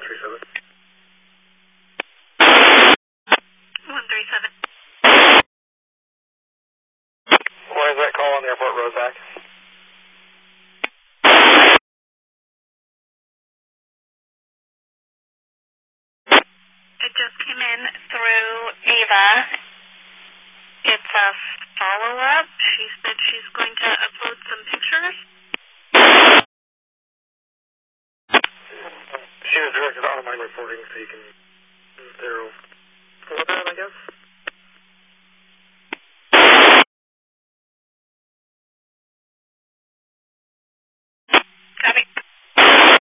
137. 137. What is that call on the airport road back? It just came in through Ava. It's a follow-up. She said she's going to upload some pictures. She was directed to online reporting, so you can